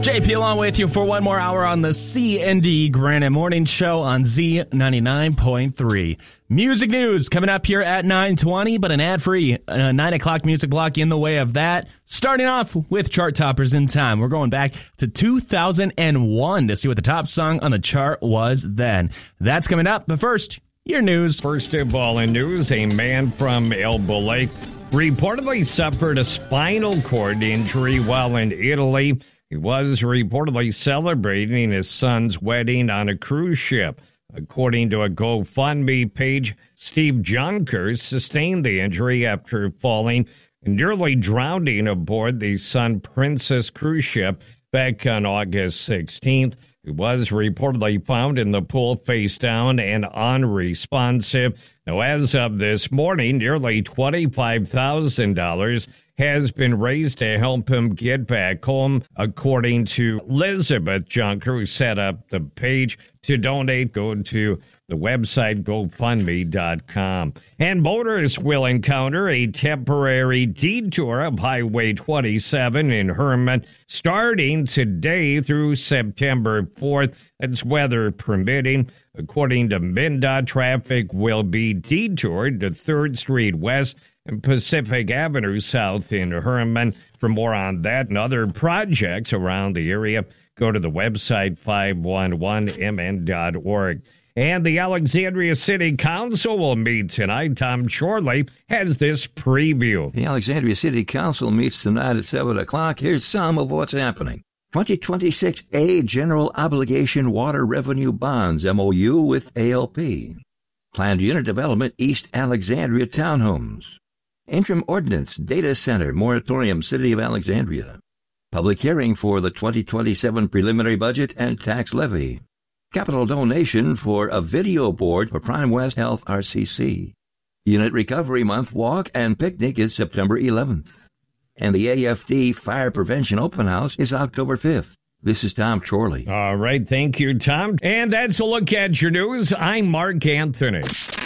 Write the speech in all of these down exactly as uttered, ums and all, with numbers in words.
J P along with you for one more hour on the C and D Granite Morning Show on Z ninety-nine point three. Music news coming up here at nine twenty, but an ad-free uh, nine o'clock music block in the way of that. Starting off with chart toppers in time. We're going back to two thousand one to see what the top song on the chart was then. That's coming up, but first, your news. First of all in news, a man from Elbow Lake reportedly suffered a spinal cord injury while in Italy. He was reportedly celebrating his son's wedding on a cruise ship. According to a GoFundMe page, Steve Junkers sustained the injury after falling and nearly drowning aboard the Sun Princess cruise ship back on August sixteenth. He was reportedly found in the pool face down and unresponsive. Now, as of this morning, nearly twenty-five thousand dollars has been raised to help him get back home, according to Elizabeth Junker, who set up the page. To donate, go to the website go fund me dot com. And motorists will encounter a temporary detour of Highway twenty-seven in Herman starting today through September fourth. That's weather permitting. According to MnDOT, traffic will be detoured to third Street West and Pacific Avenue South in Herman. For more on that and other projects around the area, go to the website five one one m n dot org. And the Alexandria City Council will meet tonight. Tom Chorley has this preview. The Alexandria City Council meets tonight at seven o'clock. Here's some of what's happening. twenty twenty-six A General Obligation Water Revenue Bonds M O U with A L P. Planned Unit Development East Alexandria Townhomes. Interim Ordinance Data Center Moratorium City of Alexandria. Public hearing for the twenty twenty-seven preliminary budget and tax levy. Capital donation for a video board for Prime West Health R C C. Unit Recovery Month walk and picnic is September eleventh. And the A F D Fire Prevention Open House is October fifth. This is Tom Chorley. All right, thank you, Tom. And that's a look at your news. I'm Mark Anthony.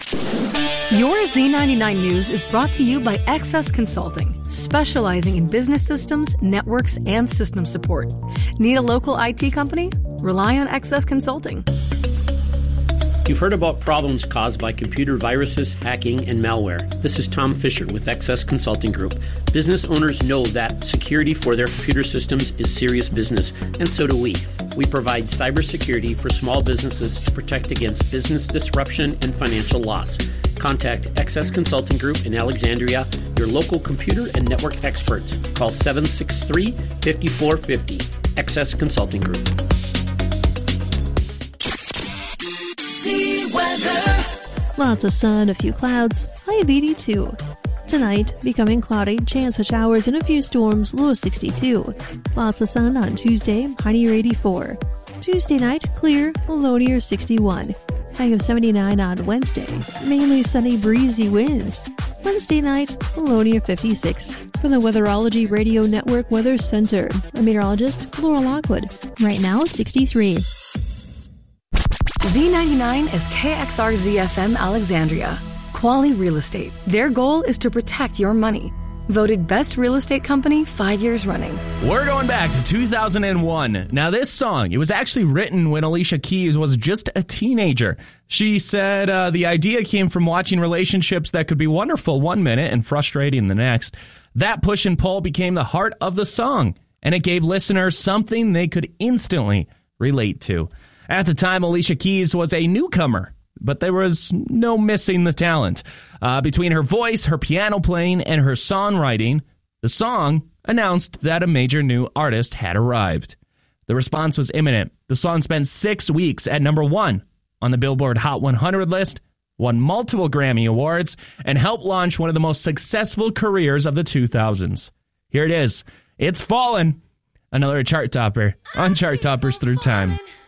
Your Z ninety-nine News is brought to you by Excess Consulting, specializing in business systems, networks, and system support. Need a local I T company? Rely on Excess Consulting. You've heard about problems caused by computer viruses, hacking, and malware. This is Tom Fisher with Excess Consulting Group. Business owners know that security for their computer systems is serious business, and so do we. We provide cybersecurity for small businesses to protect against business disruption and financial loss. Contact Excess Consulting Group in Alexandria, your local computer and network experts. Call seven six three, five four five zero. Excess Consulting Group. Weather. Lots of sun, a few clouds, high of eighty-two. Tonight, becoming cloudy, chance of showers and a few storms, low of sixty-two. Lots of sun on Tuesday, high near eighty-four. Tuesday night, clear, low near sixty-one. High of seventy-nine on Wednesday. Mainly sunny, breezy winds. Wednesday night, low near fifty-six. From the Weatherology Radio Network Weather Center, I'm meteorologist Laura Lockwood. Right now, sixty-three. Z ninety-nine is K X R Z F M Alexandria. Quality Real Estate. Their goal is to protect your money. Voted best real estate company five years running. We're going back to two thousand one. Now, this song, it was actually written when Alicia Keys was just a teenager. She said uh, the idea came from watching relationships that could be wonderful one minute and frustrating the next. That push and pull became the heart of the song, and it gave listeners something they could instantly relate to. At the time, Alicia Keys was a newcomer, but there was no missing the talent. Uh, between her voice, her piano playing, and her songwriting, the song announced that a major new artist had arrived. The response was imminent. The song spent six weeks at number one on the Billboard Hot one hundred list, won multiple Grammy Awards, and helped launch one of the most successful careers of the two thousands. Here it is. It's Fallen, another chart topper on Chart Toppers Through Time.